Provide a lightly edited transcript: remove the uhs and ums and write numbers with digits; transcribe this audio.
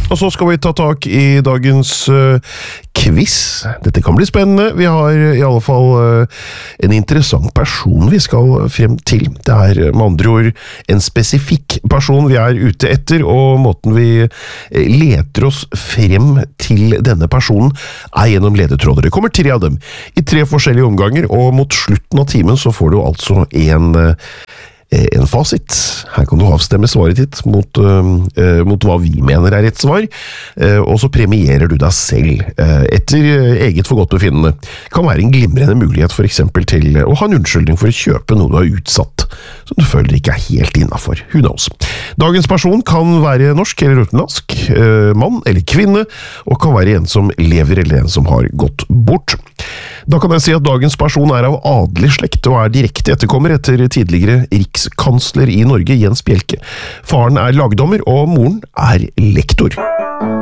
Og så skal vi ta tak i dagens quiz. Dette kan bli spennende. Vi har i alle fall en interessant person vi skal frem til. Det er med andre ord en spesifikk person vi er ute etter, og måten vi leter oss frem til denne personen er gjennom ledetråder. Det kommer 3 av dem i 3 forskjellige omganger, og mot slutten av timen så får du altså en fasit. Her kan du avstemme svaret ditt mot hva vi mener er rett svar, og så premierer du deg selv etter eget forgodtbefinnende. Kan være en glimrende mulighet for eksempel til å ha en unnskyldning for å kjøpe noe du har utsatt, som du føler ikke er helt innenfor. Who knows? Dagens person kan være norsk eller utenlandsk, mann eller kvinne, og kan være en som lever eller en som har gått bort. Da kan jeg si at dagens person er av adelig slekt og er direkte etterkommer etter tidligere rikskansler i Norge, Jens Bjelke. Faren er lagdommer, og moren er lektor.